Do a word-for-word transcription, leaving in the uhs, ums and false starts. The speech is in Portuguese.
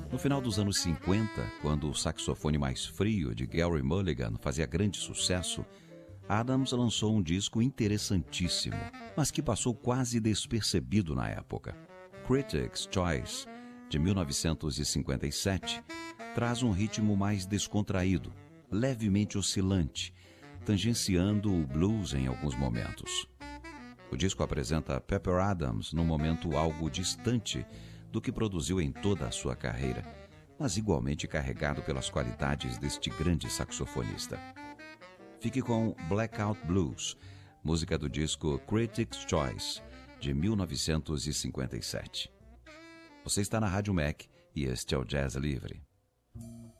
No final dos anos cinquenta, quando o saxofone mais frio de Gerry Mulligan fazia grande sucesso, Adams lançou um disco interessantíssimo, mas que passou quase despercebido na época. Critics' Choice, de mil novecentos e cinquenta e sete, traz um ritmo mais descontraído, levemente oscilante, tangenciando o blues em alguns momentos. O disco apresenta Pepper Adams num momento algo distante do que produziu em toda a sua carreira, mas igualmente carregado pelas qualidades deste grande saxofonista. Fique com Blackout Blues, música do disco Critics' Choice, de mil novecentos e cinquenta e sete. Você está na Rádio Mac e este é o Jazz Livre.